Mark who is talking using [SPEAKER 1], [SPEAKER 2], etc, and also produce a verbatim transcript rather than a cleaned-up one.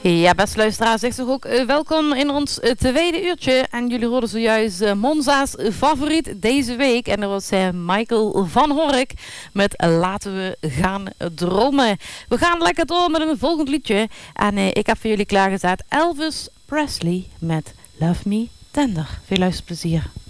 [SPEAKER 1] Ja, beste luisteraars, ik zeg ook uh, welkom in ons uh, tweede uurtje. En jullie hoorden zojuist uh, Monza's favoriet deze week. En dat was uh, Michael van Hork met uh, Laten we gaan dromen. We gaan lekker door met een volgend liedje. En uh, ik heb voor jullie klaargezet Elvis Presley met Love Me Tender. Veel luisterplezier.